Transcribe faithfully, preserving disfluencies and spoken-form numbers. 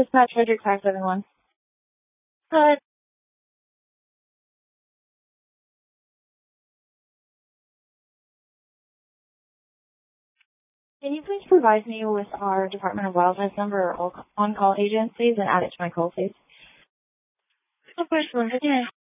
Dispatch Frederick five seven one. Good. Can you please provide me with our Department of Wildlife number or on-call agent, please, and add it to my call, please? Of course, one second.